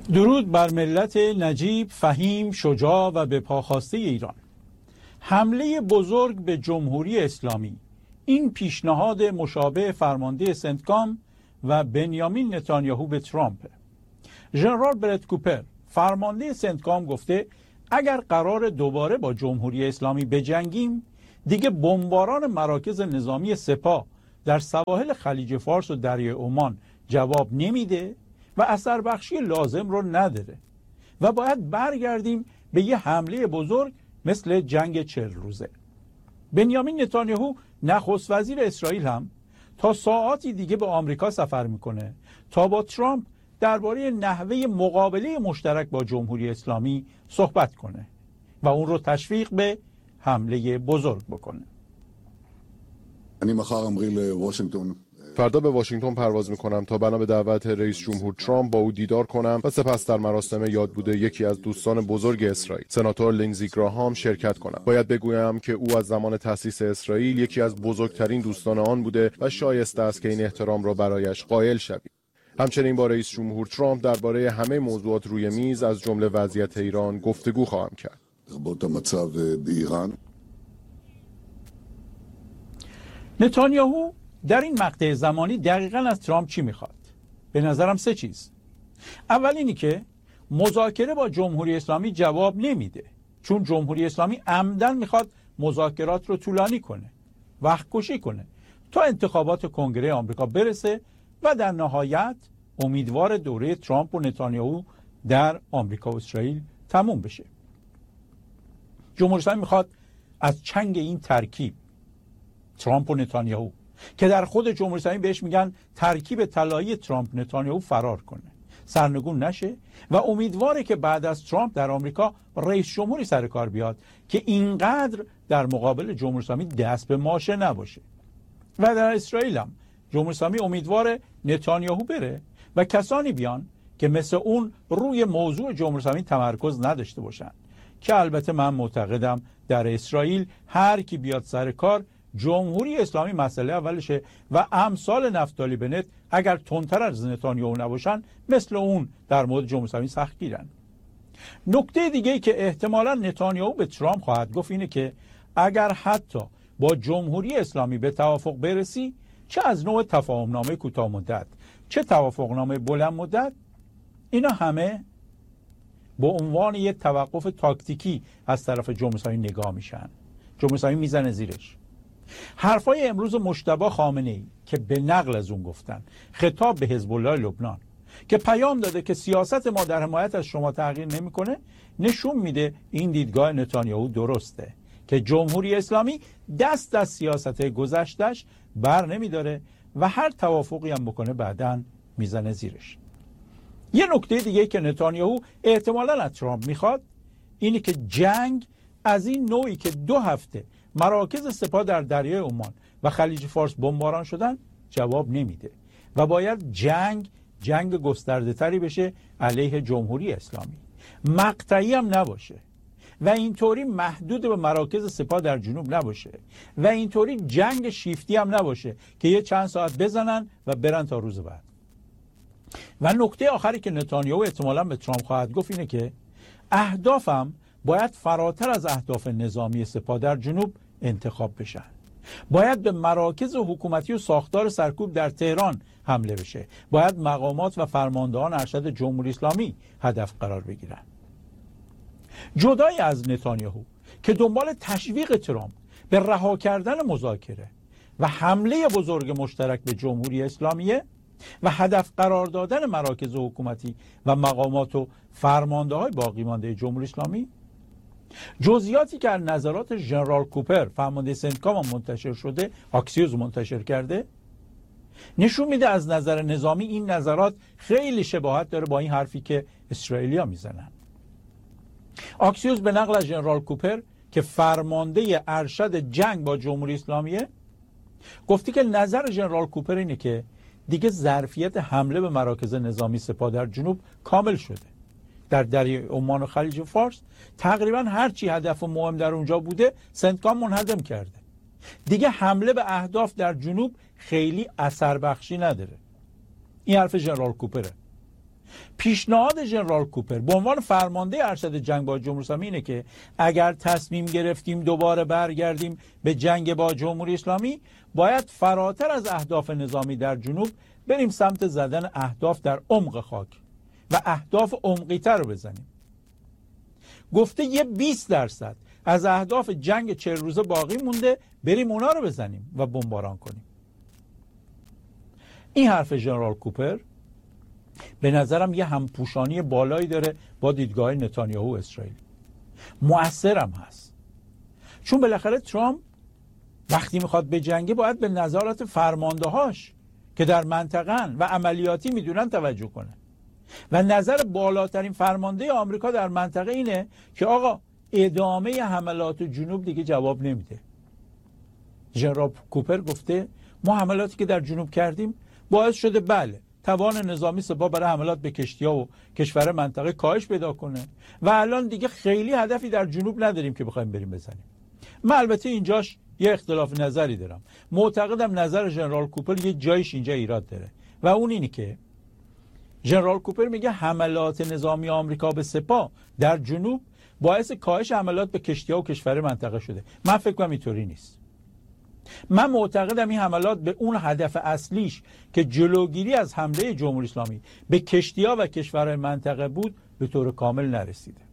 درود بر ملت نجیب، فهیم، شجاع و به پاخواسته ایران. حمله بزرگ به جمهوری اسلامی، این پیشنهاد مشابه فرمانده سنتکام و بنیامین نتانیاهو به ترامپ. ژنرال برت کوپر فرمانده سنتکام گفته اگر قرار دوباره با جمهوری اسلامی بجنگیم، دیگه بمباران مراکز نظامی سپاه در سواحل خلیج فارس و دریای عمان جواب نمیده و اثر بخشی لازم رو نداره و باید برگردیم به یه حمله بزرگ مثل جنگ 40 روزه. بنیامین نتانیاهو نخست وزیر اسرائیل هم تا ساعاتی دیگه به آمریکا سفر میکنه تا با ترامپ درباره نحوه مقابله مشترک با جمهوری اسلامی صحبت کنه و اون رو تشویق به حمله بزرگ بکنه. فردا به واشنگتن پرواز میکنم تا بنا به دعوت رئیس جمهور ترامپ با او دیدار کنم و سپس در مراسم یادبود یکی از دوستان بزرگ اسرائیل، سناتور لینزی گراهام، شرکت کنم. باید بگویم که او از زمان تأسیس اسرائیل یکی از بزرگترین دوستان آن بوده و شایسته است که این احترام را برایش قائل شویم. همچنین با رئیس جمهور ترامپ درباره همه موضوعات روی میز از جمله وضعیت ایران گفتگو خواهم کرد. نتانیاهو در این مقطع زمانی دقیقاً از ترامپ چی میخواد؟ به نظرم 3 چیز. اول اینی که مذاکره با جمهوری اسلامی جواب نمیده، چون جمهوری اسلامی عمدن میخواد مذاکرات رو طولانی کنه، وقت کشی کنه تا انتخابات کنگره آمریکا برسه و در نهایت امیدوار دوره ترامپ و نتانیاهو در آمریکا و اسرائیل تموم بشه. جمهوری اسلامی میخواد از چنگ این ترکیب ترامپ و نتانیاهو که در خود جمهوری اسلامی بهش میگن ترکیب طلایی ترامپ نتانیاهو فرار کنه، سرنگون نشه و امیدواره که بعد از ترامپ در آمریکا رئیس جمهوری سر کار بیاد که اینقدر در مقابل جمهوری اسلامی دست به ماشه نباشه. و در اسرائیل هم جمهوری اسلامی امیدواره نتانیاهو بره و کسانی بیان که مثل اون روی موضوع جمهوری اسلامی تمرکز نداشته باشن، که البته من معتقدم در اسرائیل هر کی بیاد سر کار جمهوری اسلامی مسئله اولشه و امثال نفتالی بنت اگر تندتر از نتانیاهو نباشن مثل اون در مورد جمهوری اسلامی سختگیرن. نکته دیگه‌ای که احتمالاً نتانیاهو به ترامپ خواهد گفت اینه که اگر حتی با جمهوری اسلامی به توافق برسی، چه از نوع تفاهمنامه کوتاه مدت چه توافقنامه بلند مدت، اینا همه به عنوان یک توقف تاکتیکی از طرف جمهوری اسلامی نگاه میشن. جمهوری اسلامی میزنه زیرش. حرفای امروز مجتبی خامنه‌ای که به نقل از اون گفتن خطاب به حزب الله لبنان که پیام داده که سیاست ما در حمایت از شما تغییر نمیکنه، نشون میده این دیدگاه نتانیاهو درسته که جمهوری اسلامی دست از سیاست گذشتش بر نمیداره و هر توافقی هم بکنه بعداً میزنه زیرش. یه نکته دیگه که نتانیاهو احتمالاً از ترامپ میخواد اینه که جنگ از این نوعی که 2 هفته مراکز سپاه در دریای عمان و خلیج فارس بمباران شدن جواب نمیده و باید جنگ گسترده تری بشه علیه جمهوری اسلامی، مقطعی هم نباشه و اینطوری محدود به مراکز سپاه در جنوب نباشه و اینطوری جنگ شیفتی هم نباشه که یه چند ساعت بزنن و برن تا روز بعد. و نکته آخری که نتانیاهو احتمالاً به ترامپ خواهد گفت اینه که اهدافم باید فراتر از اهداف نظامی سپاه در جنوب انتخاب بشن. باید به مراکز حکومتی و ساختار سرکوب در تهران حمله بشه. باید مقامات و فرماندهان ارشد جمهوری اسلامی هدف قرار بگیرن. جدای از نتانیاهو که دنبال تشویق ترامپ به رها کردن مذاکره و حمله بزرگ مشترک به جمهوری اسلامیه و هدف قرار دادن مراکز حکومتی و مقامات و فرمانده‌های باقی مانده جمهوری اسلامی، جزئیاتی که از نظرات ژنرال کوپر فرمانده سنتکام منتشر شده، آکسیوز منتشر کرده، نشون میده از نظر نظامی این نظرات خیلی شباهت داره با این حرفی که اسرائیلیا میزنن. آکسیوز به نقل از ژنرال کوپر که فرمانده ارشد جنگ با جمهوری اسلامیه گفتی که نظر ژنرال کوپر اینه که دیگه ظرفیت حمله به مراکز نظامی سپاه در جنوب کامل شده. در دریای عمان و خلیج فارس تقریبا هرچی هدف مهم در اونجا بوده سنتکام منهدم کرده. دیگه حمله به اهداف در جنوب خیلی اثر بخشی نداره. این حرف ژنرال کوپره. پیشنهاد ژنرال کوپر به عنوان فرمانده ارشد جنگ با جمهوری اسلامی اینه که اگر تصمیم گرفتیم دوباره برگردیم به جنگ با جمهوری اسلامی، باید فراتر از اهداف نظامی در جنوب بریم سمت زدن اهداف در عمق خاک و اهداف عمقی‌تر رو بزنیم. گفته یه 20% از اهداف جنگ 40 روزه باقی مونده، بریم اونا رو بزنیم و بمباران کنیم. این حرف ژنرال کوپر به نظرم یه همپوشانی بالایی داره با دیدگاه نتانیاهو اسرائیل. مؤثرم هست، چون بالاخره ترامپ وقتی میخواد به جنگه باید به نظارت فرماندهاش که در منطقه‌ان و عملیاتی میدونن توجه کنه و نظر بالاترین فرمانده آمریکا در منطقه اینه که آقا ادامه حملات جنوب دیگه جواب نمیده. ژنرال کوپر گفته ما حملاتی که در جنوب کردیم باعث شده بله توان نظامی سپاه برای حملات به کشتی‌ها و کشور منطقه کاهش پیدا کنه و الان دیگه خیلی هدفی در جنوب نداریم که بخوایم بریم بزنیم. من البته اینجاش یه اختلاف نظری دارم. معتقدم نظر ژنرال کوپر یه جایش اینجا ایراد داره و اون اینی که ژنرال کوپر میگه حملات نظامی آمریکا به سپاه در جنوب باعث کاهش حملات به کشتی‌ها و کشور منطقه شده. من فکر کنم اینطوری نیست. من معتقدم این حملات به اون هدف اصلیش که جلوگیری از حمله جمهوری اسلامی به کشتی‌ها و کشورهای منطقه بود به طور کامل نرسیده.